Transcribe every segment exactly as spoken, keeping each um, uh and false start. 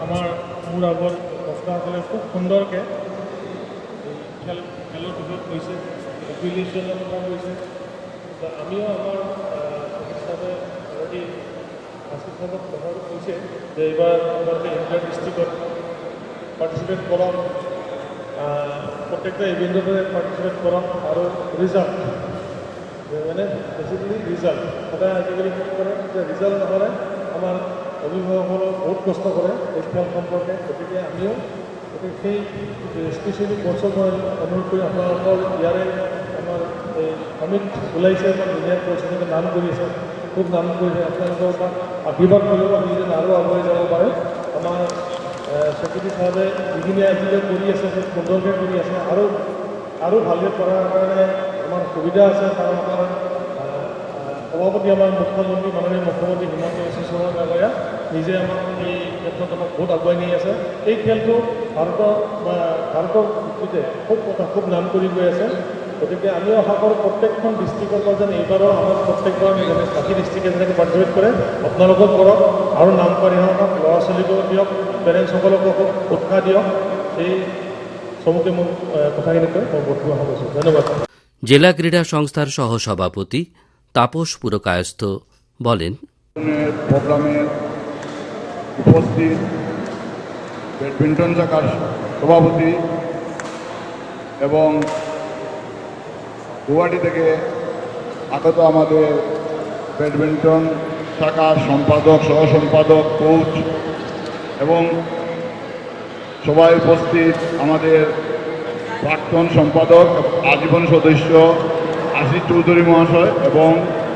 আমাৰ মোৰ আগত বক্তাসকলে খুব সুন্দৰকৈ খেল খেলৰ বিষয়ে কৈছে, এফিলিয়েশ্যনৰ কথা কৈছে। আমিও আমাৰ হিচাপে অলৰেডি আশিস সাহেবক কথাটো কৈছে যে এইবাৰ আপোনালোকে ইণ্টাৰ ডিষ্ট্ৰিক্টত পাৰ্টিচিপেট কৰক, প্ৰত্যেকটা ইভেণ্টতে পাৰ্টিচিপেট কৰক আৰু ৰিজাল্ট মানে বেচিকেলি ৰিজাল্ট সদায় আজিকালি কি কৰে যে ৰিজাল্ট নহ'লে আমাৰ অভিভাৱকসকলেও বহুত কষ্ট কৰে এই খেল সম্পৰ্কে। গতিকে আমিও গতিকে সেই স্পেচিয়েলি কোৰ্চক মই অনুৰোধ কৰি আপোনালোকৰ ইয়াৰে আমাৰ এই সমিত ওলাইছে বা জুনিয়ৰ কোৰ্চ এনেকৈ নাম কৰিছে, খুব নাম কৰিছে। আপোনালোকৰ পৰা আশীৰ্বাদ কৰিব আমি যেন আৰু আগুৱাই যাব পাৰে। আমাৰ ছেক্ৰেটাৰী চাহাবে যিখিনি আজিলৈ কৰি আছে খুব সুন্দৰকৈ কৰি আছে, আৰু আৰু ভালকৈ কৰাৰ কাৰণে আমাৰ সুবিধা আছে। কাৰণ আমাৰ সভাপতি আমাৰ মুখ্যমন্ত্ৰী মাননীয় মুখ্যমন্ত্ৰী হিমন্ত বিশ্ব শৰ্মা ডাঙৰীয়া নিজে আমাক এই ক্ষেত্ৰত আমাক বহুত আগুৱাই নি আছে। এই খেলটো ভাৰতৰ বা ভাৰতৰ ভিত্তিতে খুব কথা খুব নাম কৰি গৈ আছে। গতিকে আমিও আশা কৰোঁ প্ৰত্যেকখন ডিষ্ট্ৰিক্টৰ পৰা যেন এইবাৰো আমাৰ প্ৰত্যেকবাৰ যেনে বাকী ডিষ্ট্ৰিক্টে যেনেকৈ পাৰ্টিচিপেট কৰে আপোনালোকক কৰক, আৰু নাম কৰি হওক ল'ৰা ছোৱালীকো দিয়ক, পেৰেণ্টছসকলকো খুব উৎসাহ দিয়ক। এই চমুকে মোৰ কথাখিনি কৈ মই বক্তব্য সামৰিছোঁ। ধন্যবাদ। জেলা ক্রীড়া সংস্থার সহসভাপতি তাপস পুরকায়স্থ বলেন, প্রোগ্রামের উপস্থিত ব্যাডমিন্টন শাখার সভাপতি এবং গুয়াহাটি থেকে আগত আমাদের ব্যাডমিন্টন শাখার সম্পাদক, সহ সম্পাদক, কোচ এবং সবাই উপস্থিত আমাদের প্রাক্তন সম্পাদক আজীবন সদস্য আশিস চৌধুরী মহাশয় এবং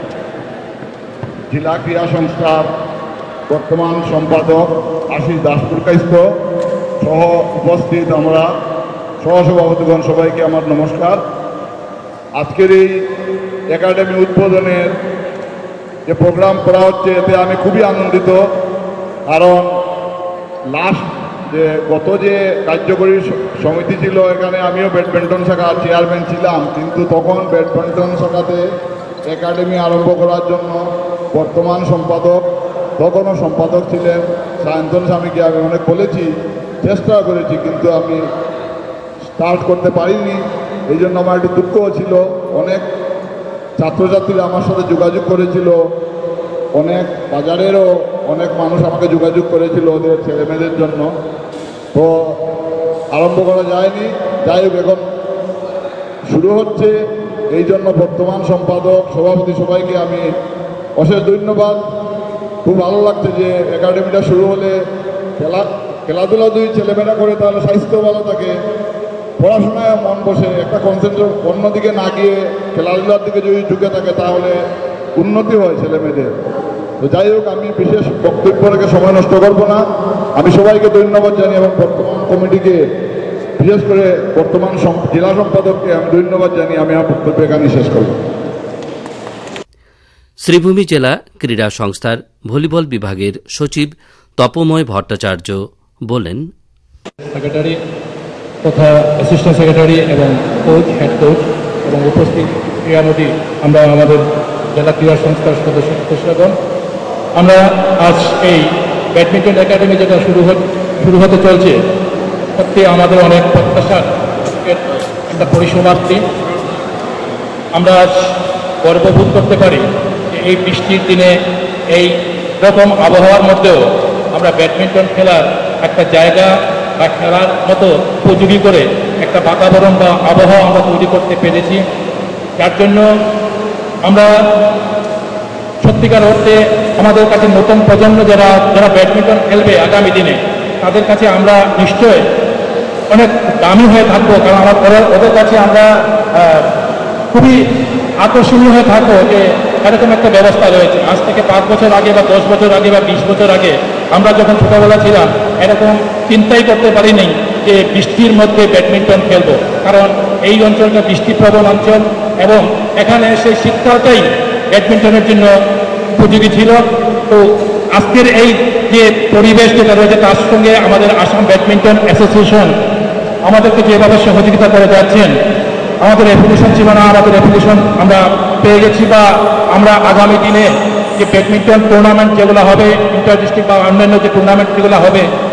জেলা ক্রীড়া সংস্থার বর্তমান সম্পাদক আশিস দাসপুরকাইস্থ সহ উপস্থিত আমরা সহসভাপতিগণ সবাইকে আমার নমস্কার। আজকের এই একাডেমি উদ্বোধনের যে প্রোগ্রাম করা হচ্ছে এতে আমি খুবই আনন্দিত। কারণ লাস্ট যে গত যে কার্যকরী সমিতি ছিল এখানে আমিও ব্যাডমিন্টন শাখার চেয়ারম্যান ছিলাম, কিন্তু তখন ব্যাডমিন্টন শাখাতে একাডেমি আরম্ভ করার জন্য বর্তমান সম্পাদক তখনও সম্পাদক ছিলেন সায়ন্তন স্বামীকে আমি অনেক বলেছি, চেষ্টা করেছি, কিন্তু আমি স্টার্ট করতে পারিনি। এই জন্য আমার একটু দুঃখও ছিল। অনেক ছাত্রছাত্রীরা আমার সাথে যোগাযোগ করেছিল, অনেক বাজারেরও অনেক মানুষ আমাকে যোগাযোগ করেছিল ওদের ছেলেমেয়েদের জন্য, তো আরম্ভ করা যায়নি। যাই হোক এখন শুরু হচ্ছে, এই জন্য বর্তমান সম্পাদক সভাপতি সবাইকে আমি অশেষ ধন্যবাদ। খুব ভালো লাগছে যে একাডেমিটা শুরু হলে খেলা খেলাধুলা যদি ছেলেমেয়েরা করে তাহলে স্বাস্থ্য ভালো থাকে, পড়াশোনায় মন বসে, একটা কনসেন্ট্রেট অন্যদিকে না গিয়ে খেলাধুলার দিকে যদি ঝুঁকে থাকে তাহলে উন্নতি হয় ছেলেমেয়েদের। তো যাই হোক আমি বিশেষ বক্তব্য রেখে সময় নষ্ট করবো না। আমি সবাইকে ধন্যবাদ জানিয়ে এবং বর্তমান কমিটিকে বিশেষ করে বর্তমান জেলা সম্পাদককে আমি ধন্যবাদ জানিয়ে আমি আমার বক্তব্য এখানে শেষ করব। শ্রীভূমি জেলা ক্রীড়া সংস্থার ভলিবল বিভাগের সচিব তপময় ভট্টাচার্য বলেন, সেক্রেটারি তথা অ্যাসিস্ট্যান্ট সেক্রেটারি এবং কোচ, হেড কোচ এবং উপস্থিত ক্রীড়ামোদী আমরা আমাদের জেলা ক্রীড়া সংস্থার সদস্য সদস্যগণ, আমরা আজ এই ব্যাডমিন্টন একাডেমি যেটা শুরু শুরু হতে চলছে, সত্যি আমাদের অনেক প্রত্যাশার একটা পরিসমাপ্তি। আমরা আজ গর্ববোধ করতে পারি যে এই বৃষ্টির দিনে এই রকম আবহাওয়ার মধ্যেও আমরা ব্যাডমিন্টন খেলার একটা জায়গা বা খেলার মতো উপযোগী করে একটা বাতাবরণ বা আবহাওয়া আমরা তৈরি করতে পেরেছি। যার জন্য আমরা সত্যিকার অর্থে আমাদের কাছে নতুন প্রজন্ম যারা যারা ব্যাডমিন্টন খেলবে আগামী দিনে, তাদের কাছে আমরা নিশ্চয় অনেক দামি হয়ে থাকবো। কারণ আমার ওদের কাছে আমরা খুবই আকর্ষণীয় হয়ে থাকবো যে এরকম একটা ব্যবস্থা রয়েছে। আজ থেকে পাঁচ বছর আগে বা দশ বছর আগে বা বিশ বছর আগে আমরা যখন ছোটোবেলা ছিলাম এরকম চিন্তাই করতে পারিনি যে বৃষ্টির মধ্যে ব্যাডমিন্টন খেলবো। কারণ এই অঞ্চলটা বৃষ্টিপ্রবণ অঞ্চল এবং এখানে সেই শীতকালটাই ব্যাডমিন্টনের জন্য উপযোগী ছিল। তো আজকের এই যে পরিবেশ যেটা রয়েছে তার সঙ্গে আমাদের আসাম ব্যাডমিন্টন অ্যাসোসিয়েশন আমাদেরকে যেভাবে সহযোগিতা করে যাচ্ছেন, আমাদের অ্যাপ্লিকেশন ছিল না, আমাদের অ্যাপ্লিকেশন আমরা পেয়ে গেছি বা আমরা আগামী দিনে যে ব্যাডমিন্টন টুর্নামেন্ট যেগুলো হবে ইন্টার ডিস্ট্রিক্ট বা অন্যান্য যে টুর্নামেন্ট যেগুলো হবে